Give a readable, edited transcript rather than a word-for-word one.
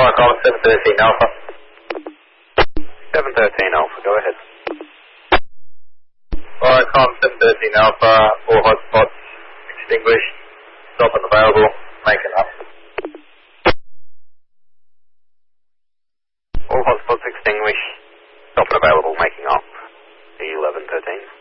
Viacom 713 Alpha. 713 Alpha, go ahead. Viacom 713 Alpha, all hotspots extinguished, stop and available, making up. All hotspots extinguished, stop and available, making up. 1113.